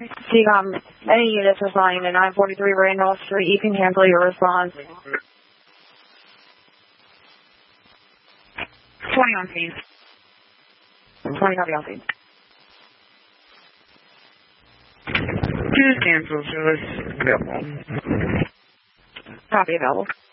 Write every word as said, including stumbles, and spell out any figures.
T-Com, any units assigned to nine forty-three Randolph Street, you can cancel your response. twenty on scene. twenty copy on scene. Two cancel service available. Copy available.